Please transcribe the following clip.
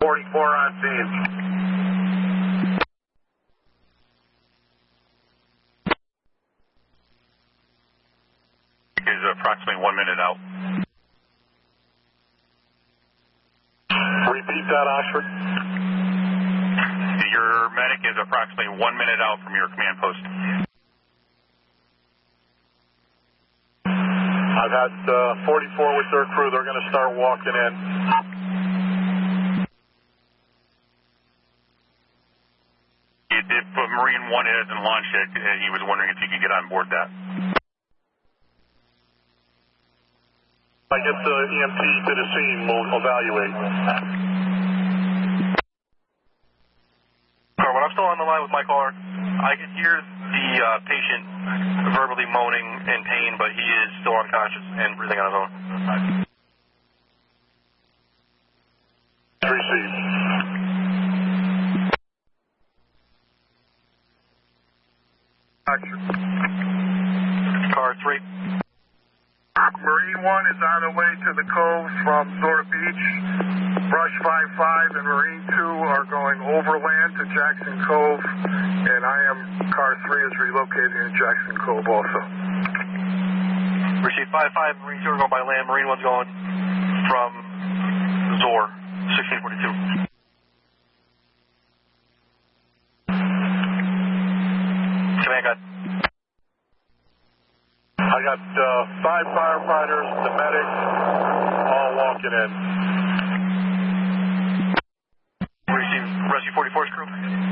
44 on scene. Is approximately 1 minute out. Repeat that, Oxford. Your medic is approximately 1 minute out from your command post. I've had 44 with their crew. They're going to start walking in. If Marine 1 hasn't launched it, he was wondering if you could get on board that. I get the EMT to the scene, we'll evaluate. When I'm still on the line with my caller, I can hear the patient verbally moaning in pain, but he is still unconscious and breathing on his own. Received. Car 3. Marine 1 is on the way to the cove from Zora Beach. Brush 5-5 and Marine 2 are going overland to Jackson Cove, and Car 3 is relocating to Jackson Cove also. Receive 5-5, Marine 2 are going by land, Marine 1's going from Zor, 1642. Command guide. I got 5 firefighters, the medics, all walking in. Receive Rescue 44's crew.